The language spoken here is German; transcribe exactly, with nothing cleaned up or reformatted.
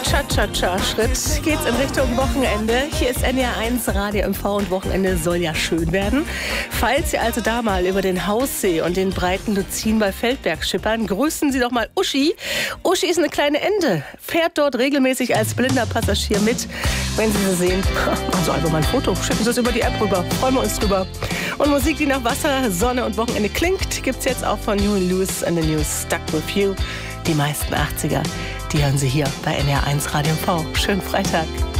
Cha-Cha-Cha-Schritt geht's in Richtung Wochenende. Hier ist N D R eins Radio M V und Wochenende soll ja schön werden. Falls Sie also da mal über den Haussee und den breiten Luzin bei Feldberg schippern, grüßen Sie doch mal Uschi. Uschi ist eine kleine Ente, fährt dort regelmäßig als blinder Passagier mit. Wenn Sie sie sehen, also einfach mal ein Foto, schicken Sie es über die App rüber, freuen wir uns drüber. Und Musik, die nach Wasser, Sonne und Wochenende klingt, gibt's jetzt auch von Huey Lewis and the News, Stuck With You. Die meisten achtziger, die hören Sie hier bei N D R eins Radio M V. Schönen Freitag.